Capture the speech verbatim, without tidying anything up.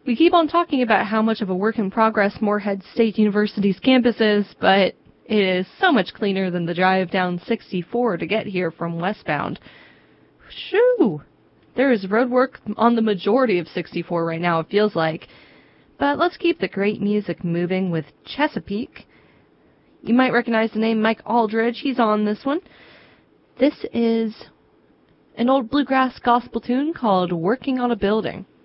We keep on talking about how much of a work in progress Morehead State University's campus is, but it is so much cleaner than the drive down sixty-four to get here from westbound. Shoo! There is road work on the majority of sixty-four right now, it feels like. But let's keep the great music moving with Chesapeake. You might recognize the name Mike Aldridge. He's on this one. This is an old bluegrass gospel tune called Working on a Building.